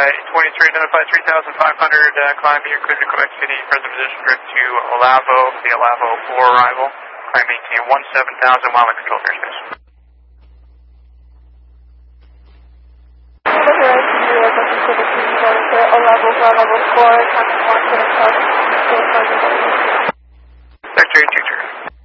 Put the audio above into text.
23, identify 3,500, climb your clear to Quebec City, present position drift to Olavo, the Olavo for arrival. Climb maintain 17,000 while in control airspace. Olavo, Bravo 4, Secretary Teacher.